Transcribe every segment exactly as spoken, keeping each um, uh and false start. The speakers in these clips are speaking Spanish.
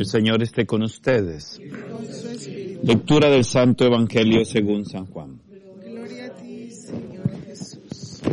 El Señor esté con ustedes. Lectura del Santo Evangelio según San Juan. Gloria a ti, Señor Jesús.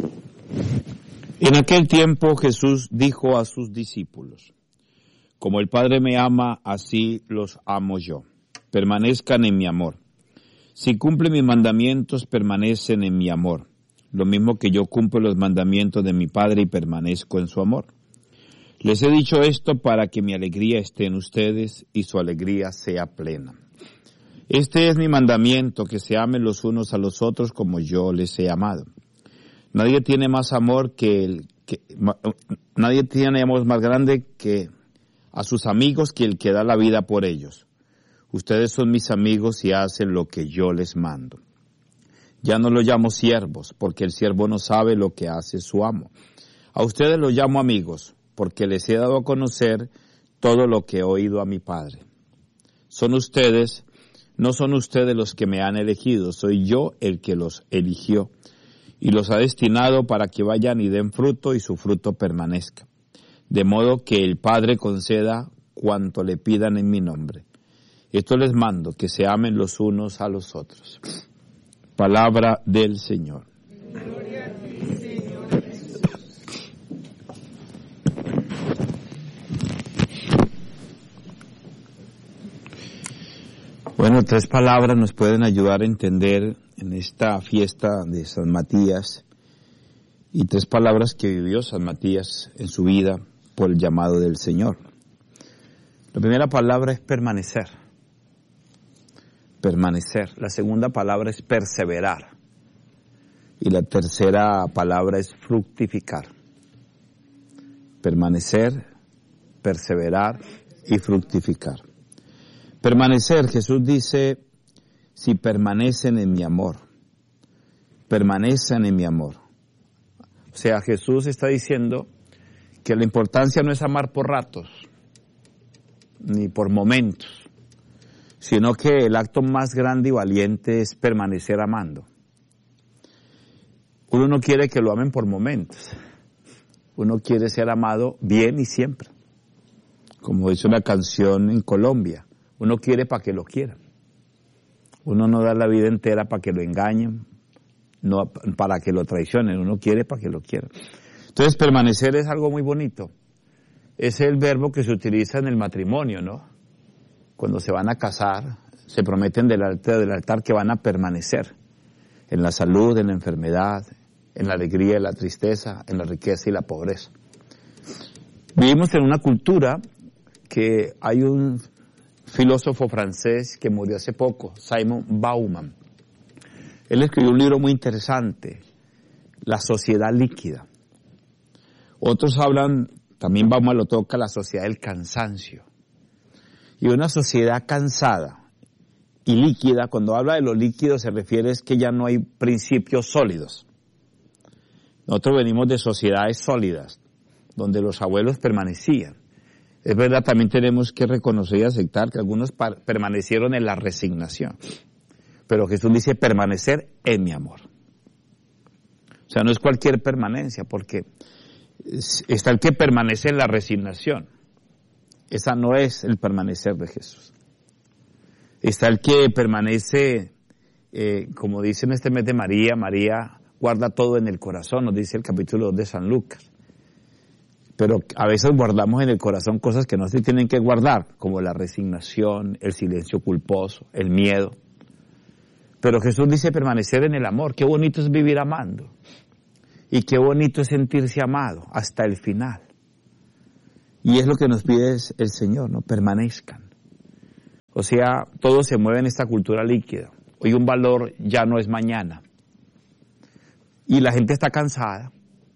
En aquel tiempo Jesús dijo a sus discípulos: Como el Padre me ama, así los amo yo. Permanezcan en mi amor. Si cumplen mis mandamientos, permanecen en mi amor. Lo mismo que yo cumplo los mandamientos de mi Padre y permanezco en su amor. Les he dicho esto para que mi alegría esté en ustedes y su alegría sea plena. Este es mi mandamiento, que se amen los unos a los otros como yo les he amado. Nadie tiene más amor que el que nadie tiene amor más grande que a sus amigos que el que da la vida por ellos. Ustedes son mis amigos y hacen lo que yo les mando. Ya no los llamo siervos, porque el siervo no sabe lo que hace su amo. A ustedes los llamo amigos, porque les he dado a conocer todo lo que he oído a mi Padre. Son ustedes, no son ustedes los que me han elegido, soy yo el que los eligió y los ha destinado para que vayan y den fruto y su fruto permanezca. De modo que el Padre conceda cuanto le pidan en mi nombre. Esto les mando, que se amen los unos a los otros. Palabra del Señor. Gloria a ti, Señor Jesús. Bueno, tres palabras nos pueden ayudar a entender en esta fiesta de San Matías, y tres palabras que vivió San Matías en su vida por el llamado del Señor. La primera palabra es permanecer. Permanecer. La segunda palabra es perseverar. Y la tercera palabra es fructificar. Permanecer, perseverar y fructificar. Permanecer, Jesús dice, si permanecen en mi amor, permanezcan en mi amor. O sea, Jesús está diciendo que la importancia no es amar por ratos, ni por momentos, sino que el acto más grande y valiente es permanecer amando. Uno no quiere que lo amen por momentos, uno quiere ser amado bien y siempre. Como dice una canción en Colombia, uno quiere para que lo quieran. Uno no da la vida entera para que lo engañen, no para que lo traicionen, uno quiere para que lo quieran. Entonces, permanecer es algo muy bonito. Es el verbo que se utiliza en el matrimonio, ¿no? Cuando se van a casar, se prometen del altar, del altar que van a permanecer en la salud, en la enfermedad, en la alegría y la tristeza, en la riqueza y la pobreza. Vivimos en una cultura que hay un filósofo francés que murió hace poco, Simon Bauman. Él escribió un libro muy interesante, La sociedad líquida. Otros hablan, también Bauman lo toca, la sociedad del cansancio. Y una sociedad cansada y líquida, cuando habla de lo líquido se refiere es que ya no hay principios sólidos. Nosotros venimos de sociedades sólidas, donde los abuelos permanecían. Es verdad, también tenemos que reconocer y aceptar que algunos permanecieron en la resignación. Pero Jesús dice permanecer en mi amor. O sea, no es cualquier permanencia, porque está el que permanece en la resignación. Esa no es el permanecer de Jesús. Está el que permanece, eh, como dice en este mes de María, María guarda todo en el corazón, nos dice el capítulo dos de San Lucas. Pero a veces guardamos en el corazón cosas que no se tienen que guardar, como la resignación, el silencio culposo, el miedo. Pero Jesús dice permanecer en el amor. Qué bonito es vivir amando. Y qué bonito es sentirse amado hasta el final. Y es lo que nos pide el Señor, ¿no? Permanezcan. O sea, todo se mueve en esta cultura líquida. Hoy un valor ya no es mañana. Y la gente está cansada.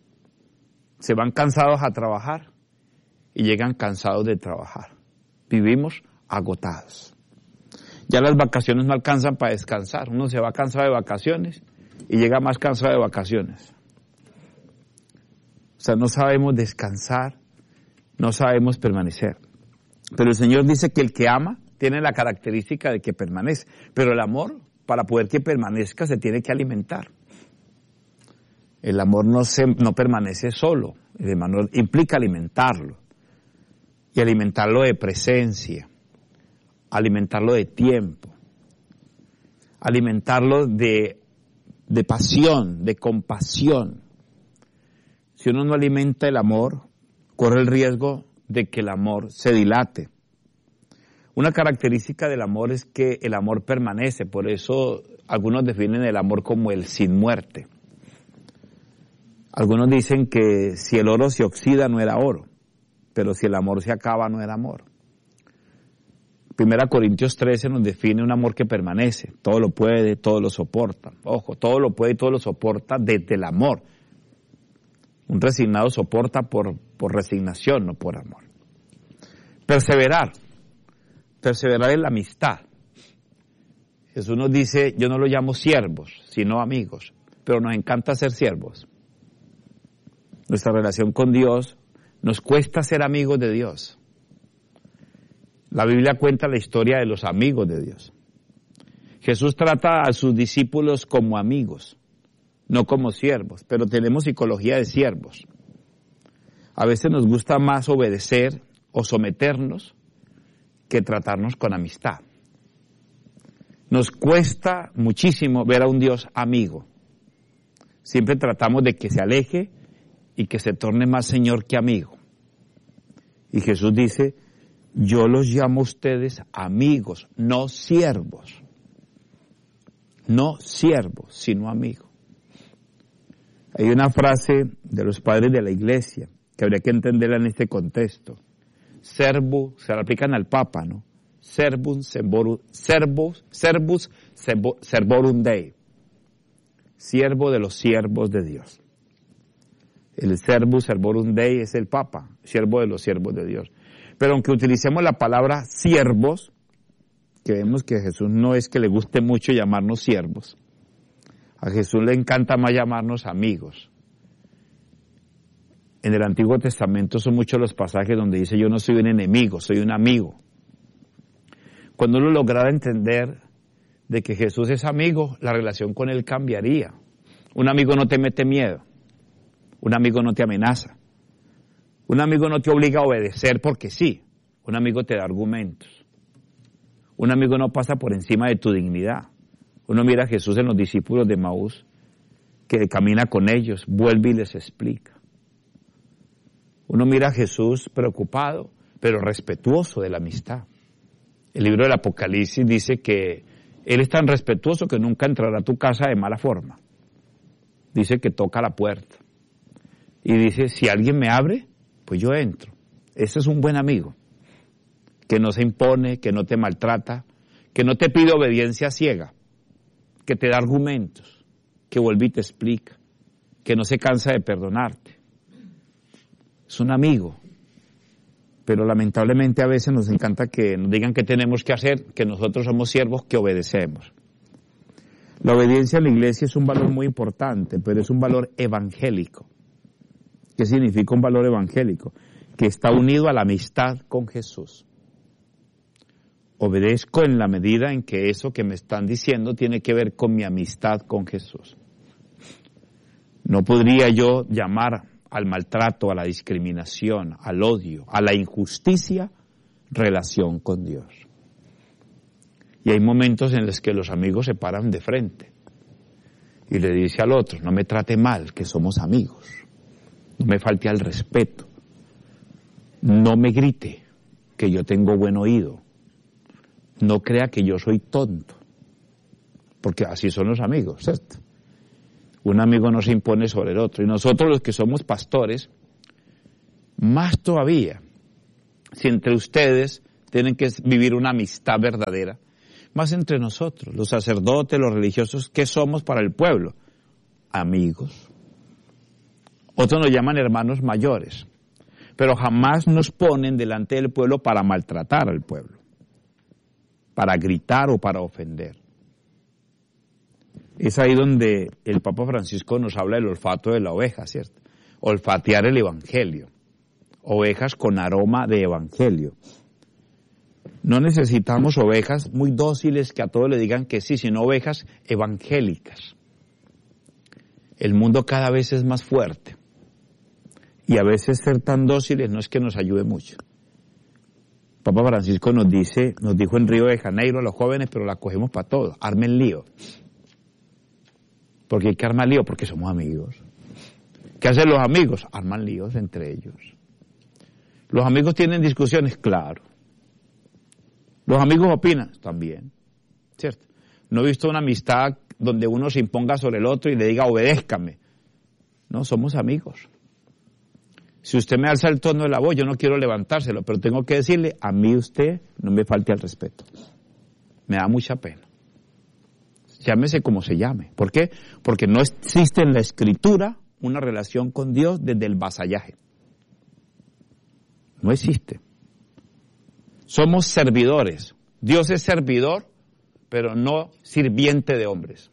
Se van cansados a trabajar y llegan cansados de trabajar. Vivimos agotados. Ya las vacaciones no alcanzan para descansar. Uno se va cansado de vacaciones y llega más cansado de vacaciones. O sea, no sabemos descansar, no sabemos permanecer. Pero el Señor dice que el que ama tiene la característica de que permanece. Pero el amor, para poder que permanezca, se tiene que alimentar. El amor no, se, no permanece solo, el amor implica alimentarlo. Y y alimentarlo de presencia, alimentarlo de tiempo, alimentarlo de, de pasión, de compasión. Si uno no alimenta el amor, corre el riesgo de que el amor se dilate. Una característica del amor es que el amor permanece, por eso algunos definen el amor como el sin muerte. Algunos dicen que si el oro se oxida no era oro, pero si el amor se acaba no era amor. Primera Corintios trece nos define un amor que permanece, todo lo puede, todo lo soporta. Ojo, todo lo puede y todo lo soporta desde el amor. Un resignado soporta por, por resignación, no por amor. Perseverar. Perseverar en la amistad. Jesús nos dice, yo no lo llamo siervos, sino amigos, pero nos encanta ser siervos. Nuestra relación con Dios nos cuesta ser amigos de Dios. La Biblia cuenta la historia de los amigos de Dios. Jesús trata a sus discípulos como amigos, no como siervos, pero tenemos psicología de siervos. A veces nos gusta más obedecer o someternos que tratarnos con amistad. Nos cuesta muchísimo ver a un Dios amigo. Siempre tratamos de que se aleje y que se torne más Señor que amigo. Y Jesús dice, yo los llamo a ustedes amigos, no siervos. No siervos, sino amigos. Hay una frase de los padres de la iglesia que habría que entenderla en este contexto. Servus, se la aplican al Papa, ¿no? Servus, servus, servus, servus, servorum Dei. Siervo de los siervos de Dios. El servus, servorum Dei es el Papa, siervo de los siervos de Dios. Pero aunque utilicemos la palabra siervos, que vemos que a Jesús no es que le guste mucho llamarnos siervos. A Jesús le encanta más llamarnos amigos. En el Antiguo Testamento son muchos los pasajes donde dice, yo no soy un enemigo, soy un amigo. Cuando uno lograra entender de que Jesús es amigo, la relación con Él cambiaría. Un amigo no te mete miedo. Un amigo no te amenaza. Un amigo no te obliga a obedecer porque sí. Un amigo te da argumentos. Un amigo no pasa por encima de tu dignidad. Uno mira a Jesús en los discípulos de Maús, que camina con ellos, vuelve y les explica. Uno mira a Jesús preocupado, pero respetuoso de la amistad. El libro del Apocalipsis dice que Él es tan respetuoso que nunca entrará a tu casa de mala forma. Dice que toca la puerta. Y dice, si alguien me abre, pues yo entro. Ese es un buen amigo, que no se impone, que no te maltrata, que no te pide obediencia ciega, que te da argumentos, que vuelve y te explica, que no se cansa de perdonarte. Es un amigo, pero lamentablemente a veces nos encanta que nos digan qué tenemos que hacer, que nosotros somos siervos que obedecemos. La obediencia en la iglesia es un valor muy importante, pero es un valor evangélico. ¿Qué significa un valor evangélico? Que está unido a la amistad con Jesús. Obedezco en la medida en que eso que me están diciendo tiene que ver con mi amistad con Jesús. No podría yo llamar al maltrato, a la discriminación, al odio, a la injusticia, relación con Dios. Y hay momentos en los que los amigos se paran de frente y le dice al otro, no me trate mal, que somos amigos, no me falte al respeto, no me grite, que yo tengo buen oído, no crea que yo soy tonto, porque así son los amigos, ¿cierto? Un amigo no se impone sobre el otro. Y nosotros los que somos pastores, más todavía, si entre ustedes tienen que vivir una amistad verdadera, más entre nosotros, los sacerdotes, los religiosos, ¿qué somos para el pueblo? Amigos. Otros nos llaman hermanos mayores, pero jamás nos ponen delante del pueblo para maltratar al pueblo, para gritar o para ofender. Es ahí donde el Papa Francisco nos habla del olfato de la oveja, ¿cierto? Olfatear el evangelio. Ovejas con aroma de evangelio. No necesitamos ovejas muy dóciles que a todos le digan que sí, sino ovejas evangélicas. El mundo cada vez es más fuerte. Y a veces ser tan dóciles no es que nos ayude mucho. Papa Francisco nos dice, nos dijo en Río de Janeiro a los jóvenes, pero la cogemos para todos, armen lío. Porque hay que armar lío, porque somos amigos. ¿Qué hacen los amigos? Arman líos entre ellos. ¿Los amigos tienen discusiones? Claro. ¿Los amigos opinan? También. ¿Cierto? No he visto una amistad donde uno se imponga sobre el otro y le diga obedézcame. No, somos amigos. Si usted me alza el tono de la voz, yo no quiero levantárselo, pero tengo que decirle, a mí usted no me falte al respeto. Me da mucha pena. Llámese como se llame. ¿Por qué? Porque no existe en la Escritura una relación con Dios desde el vasallaje. No existe. Somos servidores. Dios es servidor, pero no sirviente de hombres.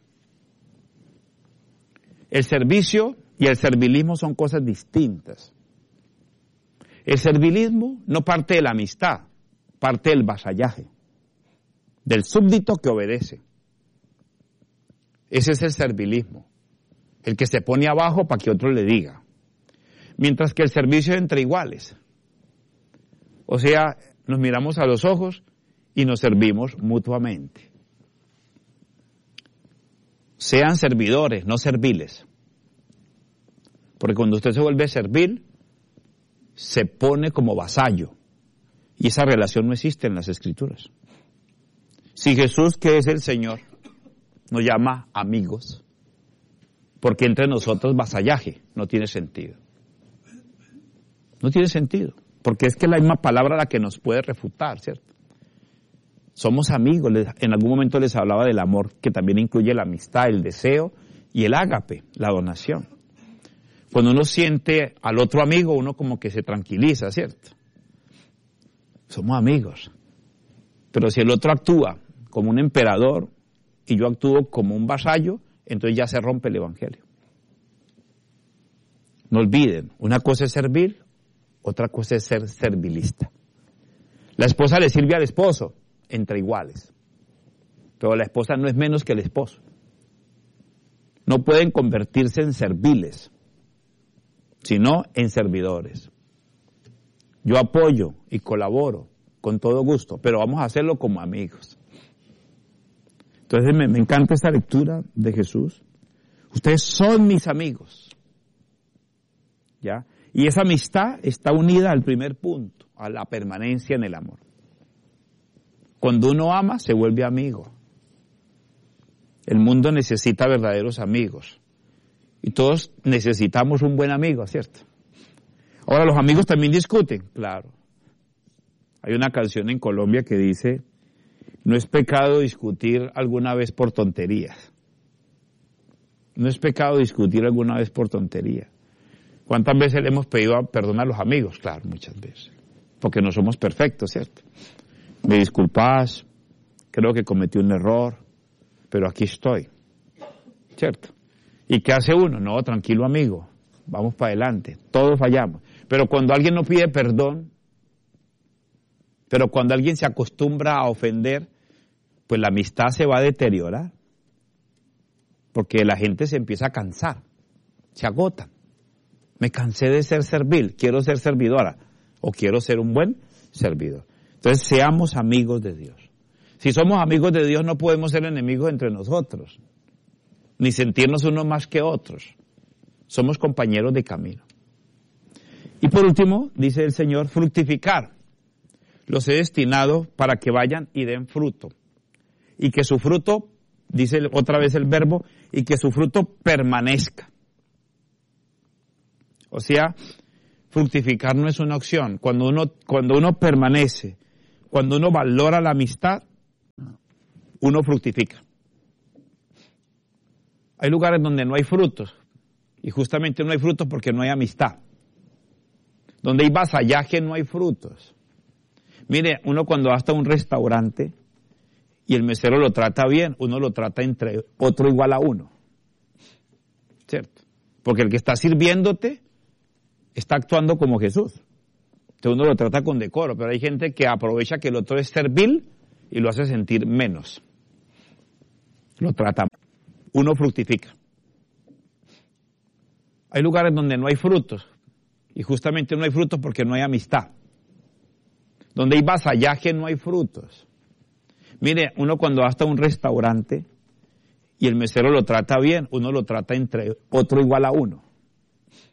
El servicio y el servilismo son cosas distintas. El servilismo no parte de la amistad, parte del vasallaje, del súbdito que obedece. Ese es el servilismo, el que se pone abajo para que otro le diga. Mientras que el servicio es entre iguales. O sea, nos miramos a los ojos y nos servimos mutuamente. Sean servidores, no serviles. Porque cuando usted se vuelve servil, se pone como vasallo. Y esa relación no existe en las Escrituras. Si Jesús, que es el Señor, nos llama amigos, porque entre nosotros vasallaje no tiene sentido. No tiene sentido, porque es que la misma palabra la que nos puede refutar, ¿cierto? Somos amigos, en algún momento les hablaba del amor, que también incluye la amistad, el deseo y el ágape, la donación. Cuando uno siente al otro amigo, uno como que se tranquiliza, ¿cierto? Somos amigos. Pero si el otro actúa como un emperador y yo actúo como un vasallo, entonces ya se rompe el evangelio. No olviden, una cosa es servir, otra cosa es ser servilista. La esposa le sirve al esposo, entre iguales. Pero la esposa no es menos que el esposo. No pueden convertirse en serviles, sino en servidores. Yo apoyo y colaboro con todo gusto, pero vamos a hacerlo como amigos. Entonces me, me encanta esta lectura de Jesús. Ustedes son mis amigos. ¿Ya? Y esa amistad está unida al primer punto, a la permanencia en el amor. Cuando uno ama, se vuelve amigo. El mundo necesita verdaderos amigos. Y todos necesitamos un buen amigo, ¿cierto? Ahora, los amigos también discuten, claro. Hay una canción en Colombia que dice, no es pecado discutir alguna vez por tonterías. No es pecado discutir alguna vez por tontería. ¿Cuántas veces le hemos pedido perdón a los amigos? Claro, muchas veces. Porque no somos perfectos, ¿cierto? Me disculpas, creo que cometí un error, pero aquí estoy, ¿cierto? ¿Y qué hace uno? No, tranquilo amigo, vamos para adelante, todos fallamos. Pero cuando alguien no pide perdón, pero cuando alguien se acostumbra a ofender, pues la amistad se va a deteriorar. Porque la gente se empieza a cansar, se agota. Me cansé de ser servil, quiero ser servidora o quiero ser un buen servidor. Entonces seamos amigos de Dios. Si somos amigos de Dios no podemos ser enemigos entre nosotros, ni sentirnos unos más que otros. Somos compañeros de camino. Y por último, dice el Señor, fructificar. Los he destinado para que vayan y den fruto. Y que su fruto, dice otra vez el verbo, y que su fruto permanezca. O sea, fructificar no es una opción. Cuando uno, cuando uno permanece, cuando uno valora la amistad, uno fructifica. Hay lugares donde no hay frutos, y justamente no hay frutos porque no hay amistad. Donde hay vasallaje no hay frutos. Mire, uno cuando va hasta un restaurante y el mesero lo trata bien, uno lo trata entre otro igual a uno. ¿Cierto? Porque el que está sirviéndote está actuando como Jesús. Entonces uno lo trata con decoro, pero hay gente que aprovecha que el otro es servil y lo hace sentir menos. Lo trata mal. Uno fructifica. Hay lugares donde no hay frutos, y justamente no hay frutos porque no hay amistad. Donde hay vasallaje no hay frutos. Mire, uno cuando va hasta un restaurante y el mesero lo trata bien, uno lo trata entre otro igual a uno.